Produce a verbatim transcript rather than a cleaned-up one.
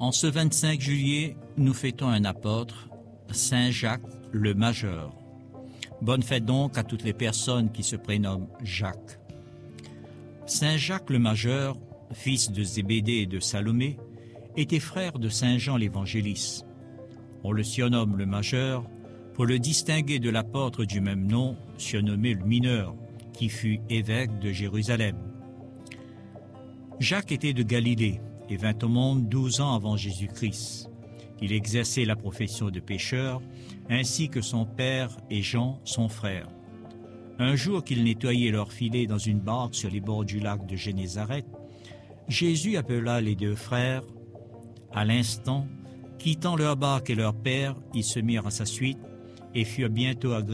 En ce vingt-cinq juillet, nous fêtons un apôtre, Saint Jacques le Majeur. Bonne fête donc à toutes les personnes qui se prénomment Jacques. Saint Jacques le Majeur, fils de Zébédée et de Salomé, était frère de Saint Jean l'Évangéliste. On le surnomme le Majeur pour le distinguer de l'apôtre du même nom, surnommé le Mineur, qui fut évêque de Jérusalem. Jacques était de Galilée et vint au monde douze ans avant Jésus-Christ. Il exerçait la profession de pêcheur, ainsi que son père et Jean, son frère. Un jour qu'ils nettoyaient leurs filets dans une barque sur les bords du lac de Génézareth, Jésus appela les deux frères. À l'instant, quittant leur barque et leur père, ils se mirent à sa suite et furent bientôt agrégés